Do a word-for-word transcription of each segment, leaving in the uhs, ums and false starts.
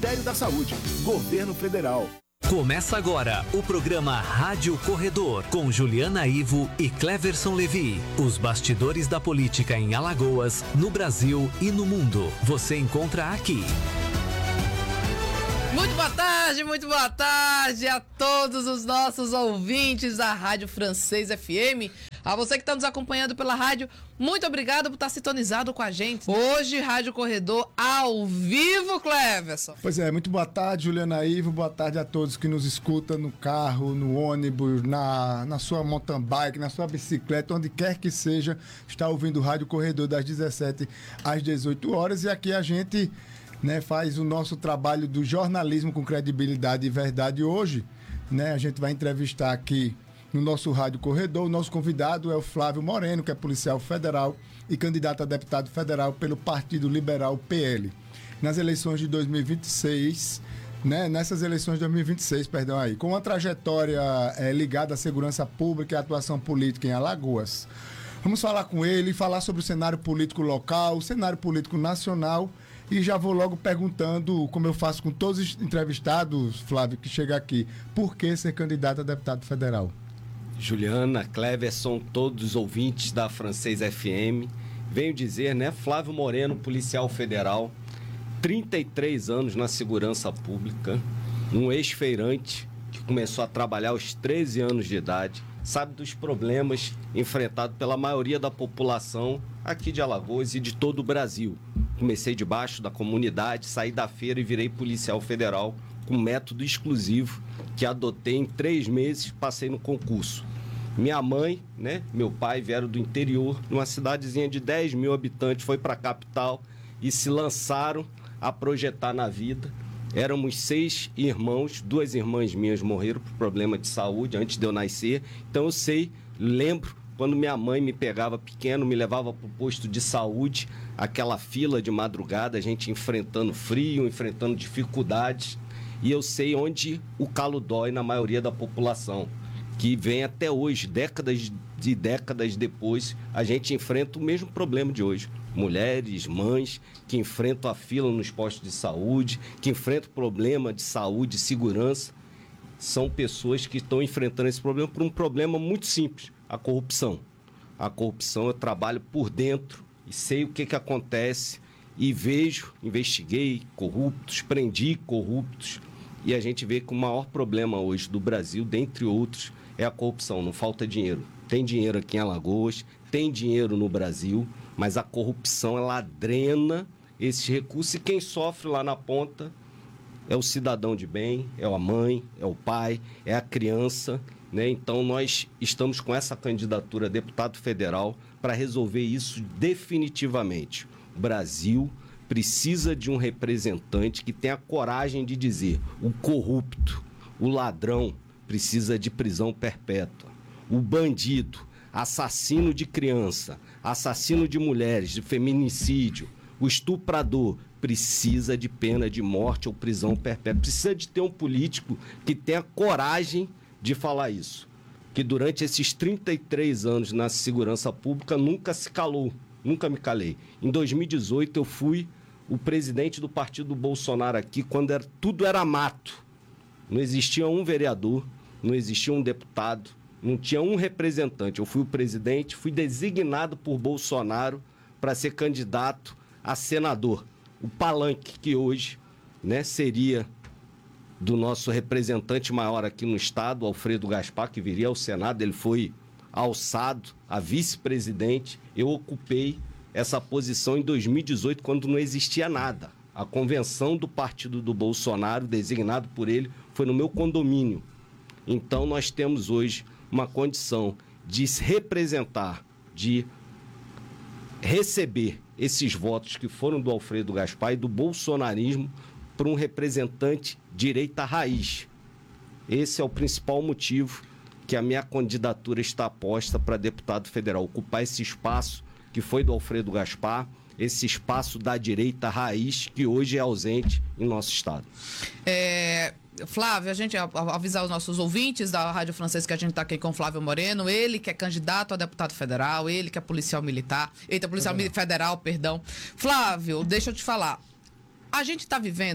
Ministério da Saúde, Governo Federal. Começa agora o programa Rádio Corredor, com Juliana Ivo e Cleverson Levi. Os bastidores da política em Alagoas, no Brasil e no mundo. Você encontra aqui. Muito boa tarde, muito boa tarde a todos os nossos ouvintes da Rádio Francês F M. A você que está nos acompanhando pela rádio, muito obrigado por estar sintonizado com a gente. Hoje, Rádio Corredor ao vivo, Cleverson. Pois é, muito boa tarde, Juliana Ivo. Boa tarde a todos que nos escutam no carro, no ônibus, na, na sua mountain bike, na sua bicicleta, onde quer que seja, está ouvindo o Rádio Corredor das dezessete às dezoito horas. E aqui a gente, né, faz o nosso trabalho do jornalismo com credibilidade e verdade. Hoje, né, a gente vai entrevistar aqui no nosso Rádio Corredor. O nosso convidado é o Flávio Moreno, que é policial federal e candidato a deputado federal pelo Partido Liberal P L. Nas eleições de dois mil e vinte e seis, né, nessas eleições de dois mil e vinte e seis, perdão aí, com uma trajetória é, ligada à segurança pública e à atuação política em Alagoas. Vamos falar com ele, falar sobre o cenário político local, o cenário político nacional. E já vou logo perguntando, como eu faço com todos os entrevistados, Flávio, que chega aqui, por que ser candidato a deputado federal? Juliana, Cleverson, todos os ouvintes da Francês F M, venho dizer, né, Flávio Moreno, policial federal, trinta e três anos na segurança pública, um ex-feirante que começou a trabalhar aos treze anos de idade, sabe dos problemas enfrentados pela maioria da população aqui de Alagoas e de todo o Brasil. Comecei debaixo da comunidade, saí da feira e virei policial federal com método exclusivo que adotei em três meses, passei no concurso. Minha mãe, né, meu pai vieram do interior, numa cidadezinha de dez mil habitantes, foi para a capital e se lançaram a projetar na vida. Éramos seis irmãos, duas irmãs minhas morreram por problema de saúde antes de eu nascer. Então eu sei, lembro, quando minha mãe me pegava pequeno, me levava para o posto de saúde, aquela fila de madrugada, a gente enfrentando frio, enfrentando dificuldades. E eu sei onde o calo dói na maioria da população, que vem até hoje, décadas e décadas depois, a gente enfrenta o mesmo problema de hoje. Mulheres, mães, que enfrentam a fila nos postos de saúde, que enfrentam problema de saúde e segurança, são pessoas que estão enfrentando esse problema por um problema muito simples, a corrupção. A corrupção, eu trabalho por dentro e sei o que, que acontece e vejo, investiguei corruptos, prendi corruptos, e a gente vê que o maior problema hoje do Brasil, dentre outros, é a corrupção. Não falta dinheiro. Tem dinheiro aqui em Alagoas, tem dinheiro no Brasil, mas a corrupção, ela drena esses recursos e quem sofre lá na ponta é o cidadão de bem, é a mãe, é o pai, é a criança, né? Então nós estamos com essa candidatura a deputado federal para resolver isso definitivamente. O Brasil precisa de um representante que tenha coragem de dizer: o corrupto, o ladrão precisa de prisão perpétua, o bandido, assassino de criança, assassino de mulheres, de feminicídio, o estuprador precisa de pena de morte ou prisão perpétua. Precisa de ter um político que tenha coragem de falar isso, que durante esses trinta e três anos na segurança pública nunca se calou. Nunca me calei. Em dois mil e dezoito eu fui o presidente do partido do Bolsonaro aqui, quando era, tudo era mato. Não existia um vereador, não existia um deputado, não tinha um representante. Eu fui o presidente, fui designado por Bolsonaro para ser candidato a senador. O palanque que hoje, né, seria do nosso representante maior aqui no estado, Alfredo Gaspar, que viria ao Senado, ele foi alçado a vice-presidente. Eu ocupei essa posição em dois mil e dezoito, quando não existia nada. A convenção do partido do Bolsonaro, designado por ele, foi no meu condomínio. Então nós temos hoje uma condição de se representar, de receber esses votos que foram do Alfredo Gaspar e do bolsonarismo para um representante direita raiz. Esse é o principal motivo que a minha candidatura está posta para deputado federal, ocupar esse espaço que foi do Alfredo Gaspar, esse espaço da direita raiz que hoje é ausente em nosso estado. É, Flávio, a gente avisar os nossos ouvintes da Rádio Francês que a gente está aqui com o Flávio Moreno, ele que é candidato a deputado federal, ele que é policial militar, eita, policial federal, federal perdão. Flávio, deixa eu te falar, a gente está vivendo,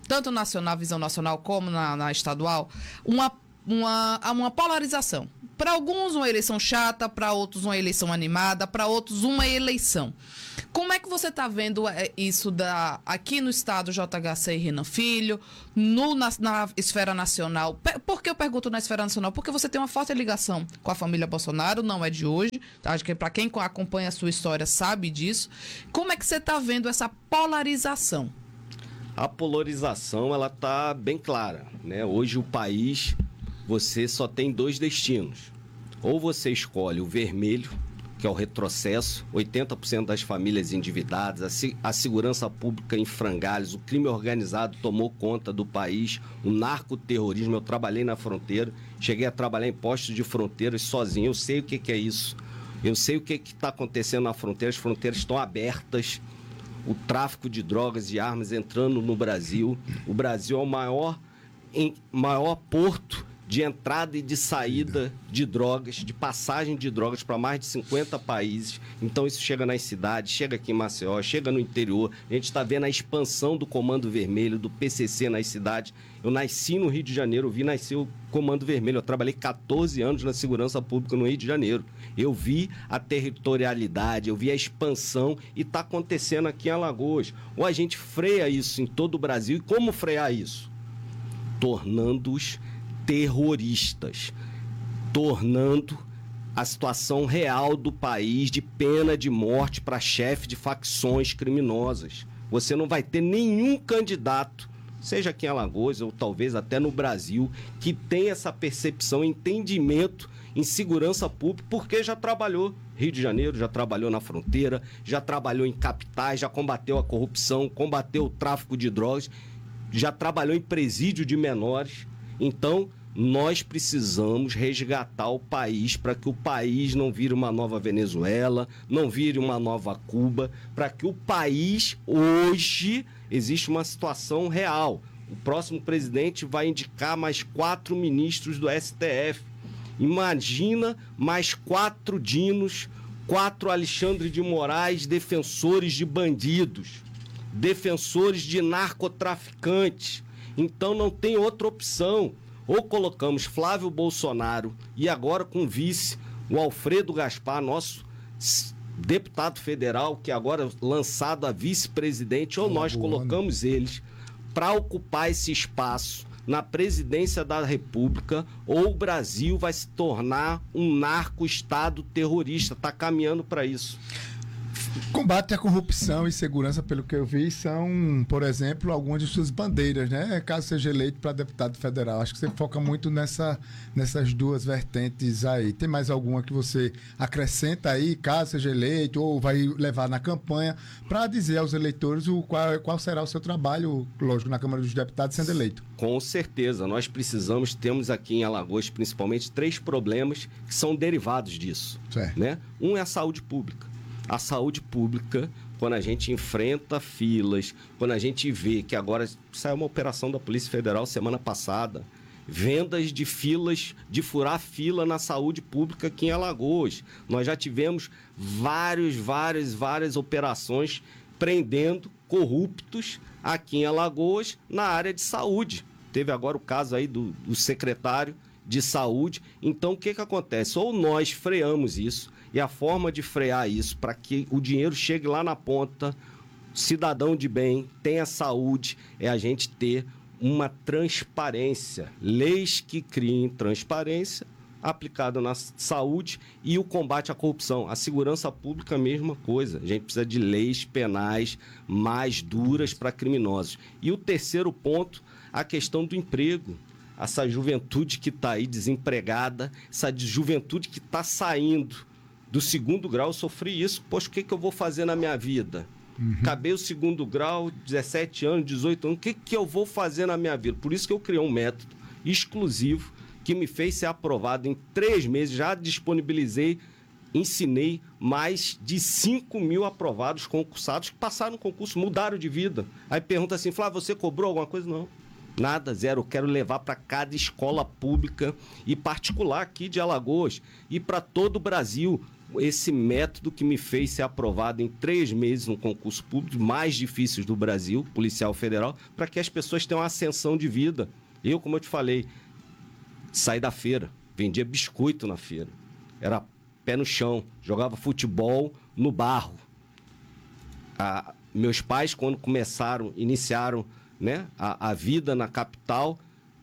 tanto nacional, visão nacional, como na, na estadual, uma, uma, uma polarização. Para alguns, uma eleição chata, para outros, uma eleição animada, para outros, uma eleição. Como é que você está vendo isso da, aqui no estado J H C e Renan Filho, no, na, na esfera nacional? Por que eu pergunto na esfera nacional? Porque você tem uma forte ligação com a família Bolsonaro, não é de hoje. Acho que para quem acompanha a sua história sabe disso. Como é que você está vendo essa polarização? A polarização, ela está bem clara, né? Hoje o país, você só tem dois destinos. Ou você escolhe o vermelho, que é o retrocesso, oitenta por cento das famílias endividadas, a segurança pública em frangalhos, o crime organizado tomou conta do país, o narcoterrorismo. Eu trabalhei na fronteira, cheguei a trabalhar em postos de fronteiras sozinho, eu sei o que, que é isso, eu sei o que está acontecendo na fronteira, as fronteiras estão abertas, o tráfico de drogas e armas entrando no Brasil, o Brasil é o maior, em, maior porto de entrada e de saída de drogas, de passagem de drogas para mais de cinquenta países. Então isso chega nas cidades, chega aqui em Maceió, chega no interior. A gente está vendo a expansão do Comando Vermelho, do P C C nas cidades. Eu nasci no Rio de Janeiro, eu vi nascer o Comando Vermelho. Eu trabalhei quatorze anos na segurança pública no Rio de Janeiro. Eu vi a territorialidade, eu vi a expansão e está acontecendo aqui em Alagoas. Ou a gente freia isso em todo o Brasil. E como frear isso? Tornando-os terroristas, tornando a situação real do país de pena de morte para chefe de facções criminosas. Você não vai ter nenhum candidato, seja aqui em Alagoas ou talvez até no Brasil, que tenha essa percepção, entendimento em segurança pública, porque já trabalhou Rio de Janeiro, já trabalhou na fronteira, já trabalhou em capitais, já combateu a corrupção, combateu o tráfico de drogas, já trabalhou em presídio de menores. Então, nós precisamos resgatar o país para que o país não vire uma nova Venezuela, não vire uma nova Cuba, para que o país, hoje, existe uma situação real. O próximo presidente vai indicar mais quatro ministros do S T F. Imagina mais quatro Dinos, quatro Alexandre de Moraes, defensores de bandidos, defensores de narcotraficantes. Então não tem outra opção. Ou colocamos Flávio Bolsonaro e agora com vice o Alfredo Gaspar, nosso deputado federal, que agora lançado a vice-presidente, ou nós colocamos eles para ocupar esse espaço na presidência da República, ou o Brasil vai se tornar um narco-estado terrorista. Está caminhando para isso. Combate à corrupção e segurança, pelo que eu vi, são, por exemplo, algumas de suas bandeiras, né? Caso seja eleito para deputado federal. Acho que você foca muito nessa, nessas duas vertentes aí. Tem mais alguma que você acrescenta aí, caso seja eleito, ou vai levar na campanha, para dizer aos eleitores o qual, qual será o seu trabalho, lógico, na Câmara dos Deputados sendo eleito? Com certeza. Nós precisamos, temos aqui em Alagoas, principalmente, três problemas que são derivados disso. Certo. Né? Um é a saúde pública. A saúde pública, quando a gente enfrenta filas, quando a gente vê que agora saiu uma operação da Polícia Federal semana passada, vendas de filas, de furar fila na saúde pública aqui em Alagoas. Nós já tivemos vários, várias, várias operações prendendo corruptos aqui em Alagoas na área de saúde. Teve agora o caso aí do, do secretário de saúde. Então, o que que acontece? Ou nós freamos isso, e a forma de frear isso para que o dinheiro chegue lá na ponta, cidadão de bem, tenha saúde, é a gente ter uma transparência. Leis que criem transparência aplicada na saúde e o combate à corrupção. A segurança pública, a mesma coisa. A gente precisa de leis penais mais duras para criminosos. E o terceiro ponto, a questão do emprego. Essa juventude que está aí desempregada, essa juventude que está saindo do segundo grau. Eu sofri isso. Poxa, o que, que eu vou fazer na minha vida? Uhum. Acabei o segundo grau, dezessete anos, dezoito anos. O que, que eu vou fazer na minha vida? Por isso que eu criei um método exclusivo que me fez ser aprovado em três meses. Já disponibilizei, ensinei mais de cinco mil aprovados concursados que passaram no concurso, mudaram de vida. Aí pergunta assim, Flávio, você cobrou alguma coisa? Não. Nada, zero. Eu quero levar para cada escola pública e particular aqui de Alagoas e para todo o Brasil. Esse método que me fez ser aprovado em três meses no concurso público mais difíceis do Brasil, policial federal, para que as pessoas tenham uma ascensão de vida. Eu, como eu te falei, saí da feira, vendia biscoito na feira. Era pé no chão, jogava futebol no barro. Ah, meus pais, quando começaram, iniciaram, né, a, a vida na capital,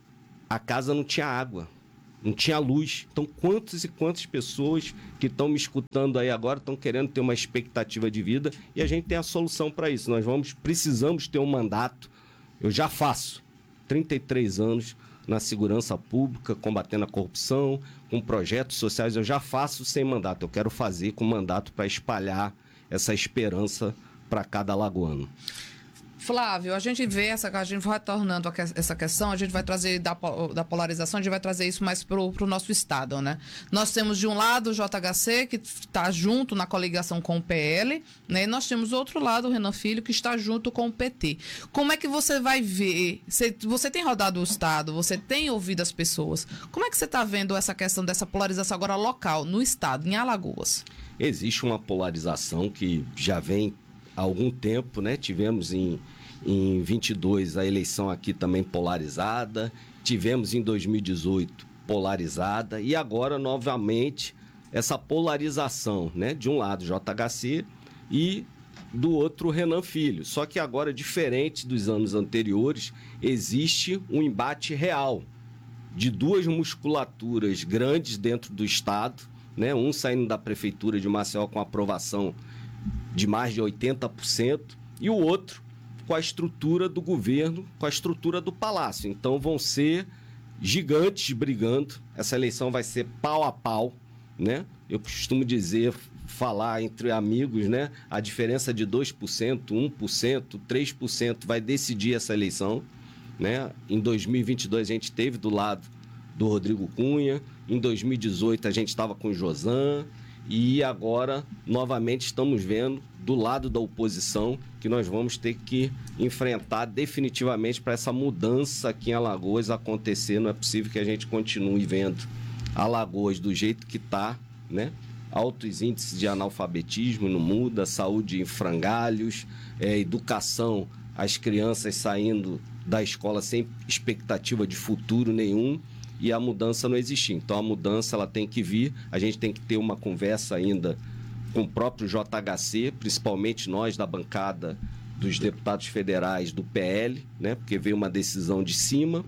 a casa não tinha água, não tinha luz. Então, quantas e quantas pessoas que estão me escutando aí agora estão querendo ter uma expectativa de vida e a gente tem a solução para isso. Nós vamos, precisamos ter um mandato. Eu já faço trinta e três anos na segurança pública, combatendo a corrupção, com projetos sociais. Eu já faço sem mandato. Eu quero fazer com mandato para espalhar essa esperança para cada alagoano. Flávio, a gente vê essa, a gente vai tornando a que, essa questão, a gente vai trazer da, da polarização, a gente vai trazer isso mais para o nosso estado, né? Nós temos de um lado o J H C, que está junto na coligação com o P L, né? E nós temos do outro lado o Renan Filho, que está junto com o P T. Como é que você vai ver? Você, você tem rodado o estado, você tem ouvido as pessoas. Como é que você está vendo essa questão dessa polarização agora local, no estado, em Alagoas? Existe uma polarização que já vem há algum tempo, né? Tivemos em, em vinte e dois a eleição aqui também polarizada, tivemos em dois mil e dezoito polarizada e agora novamente essa polarização, né? De um lado J H C e do outro Renan Filho. Só que agora, diferente dos anos anteriores, existe um embate real de duas musculaturas grandes dentro do estado, né? Um saindo da prefeitura de Maceió com aprovação de mais de oitenta por cento e o outro com a estrutura do governo, com a estrutura do palácio. Então vão ser gigantes brigando, essa eleição vai ser pau a pau, né? Eu costumo dizer, falar entre amigos, né? A diferença de dois por cento, um por cento, três por cento vai decidir essa eleição, né? Em dois mil e vinte e dois a gente teve do lado do Rodrigo Cunha, em dois mil e dezoito a gente estava com o Josan, e agora, novamente, estamos vendo do lado da oposição que nós vamos ter que enfrentar definitivamente para essa mudança aqui em Alagoas acontecer. Não é possível que a gente continue vendo Alagoas do jeito que está, né? Altos índices de analfabetismo, não muda, saúde em frangalhos, é, educação, as crianças saindo da escola sem expectativa de futuro nenhum. E a mudança não existir. Então, a mudança ela tem que vir. A gente tem que ter uma conversa ainda com o próprio J H C, principalmente nós da bancada dos deputados federais do P L, né? Porque veio uma decisão de cima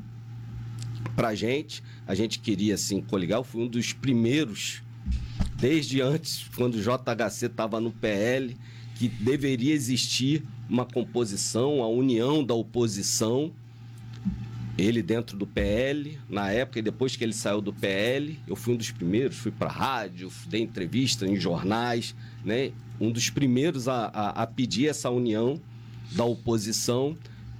para a gente. A gente queria, assim, coligar. Eu fui um dos primeiros, desde antes, quando o J H C estava no P L, que deveria existir uma composição, a união da oposição. Ele dentro do P L, na época, e depois que ele saiu do P L, eu fui um dos primeiros, fui para a rádio, dei entrevista em jornais, né? Um dos primeiros a, a, a pedir essa união da oposição.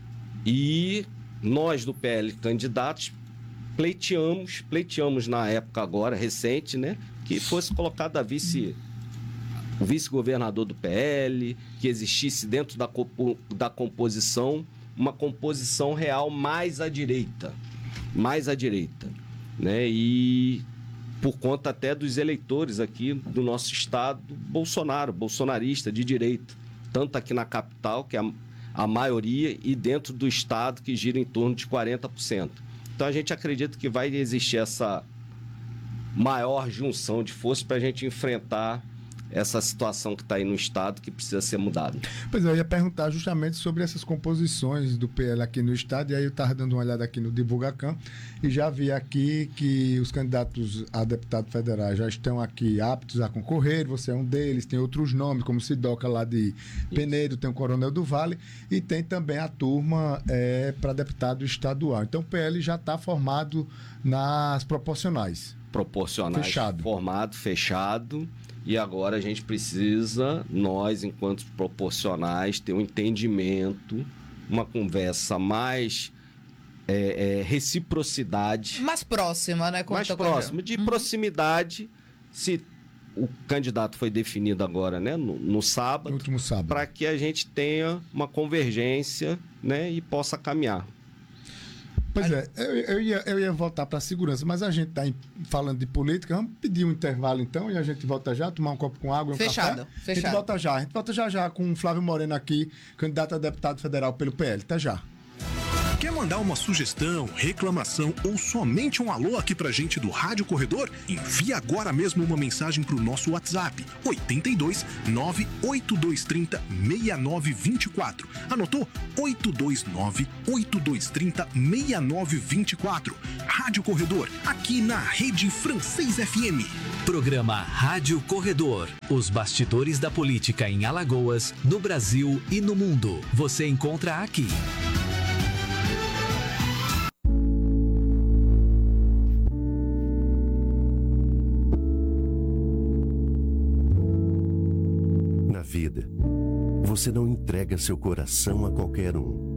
E nós do P L, candidatos, pleiteamos, pleiteamos na época agora, recente, né? Que fosse colocado a vice, o vice-governador do P L, que existisse dentro da, da composição uma composição real mais à direita, mais à direita, né? E por conta até dos eleitores aqui do nosso estado, Bolsonaro, bolsonarista de direita, tanto aqui na capital, que é a, a maioria, e dentro do estado, que gira em torno de quarenta por cento. Então a gente acredita que vai existir essa maior junção de forças para a gente enfrentar essa situação que está aí no estado, que precisa ser mudada. Pois é, eu ia perguntar justamente sobre essas composições do P L aqui no estado, e aí eu estava dando uma olhada aqui no Divulgacam e já vi aqui que os candidatos a deputado federal já estão aqui aptos a concorrer, você é um deles, tem outros nomes, como Sidoca lá de Penedo, tem o Coronel do Vale, e tem também a turma é, para deputado estadual. Então o P L já está formado nas proporcionais. Proporcionais. Fechado. Formado, fechado. E agora a gente precisa, nós, enquanto proporcionais, ter um entendimento, uma conversa mais é, é, reciprocidade. Mais próxima, né? Mais próxima, de uhum. proximidade. Se o candidato foi definido agora, né, no, no sábado, no último sábado, para que a gente tenha uma convergência, né, e possa caminhar. Pois é, eu, eu, ia, eu ia voltar para a segurança, mas a gente está falando de política, vamos pedir um intervalo então e a gente volta já, tomar um copo com água e um Fechado, café. fechado. A gente volta já, a gente volta já já com o Flávio Moreno aqui, candidato a deputado federal pelo P L. Até já. Quer mandar uma sugestão, reclamação ou somente um alô aqui pra gente do Rádio Corredor? Envie agora mesmo uma mensagem pro nosso WhatsApp oito dois nove oito dois três zero seis nove dois quatro. Anotou? oito dois nove oito dois três zero seis nove dois quatro. Rádio Corredor, aqui na Rede Francês F M. Programa Rádio Corredor. Os bastidores da política em Alagoas, no Brasil e no mundo. Você encontra aqui. Na vida, você não entrega seu coração a qualquer um.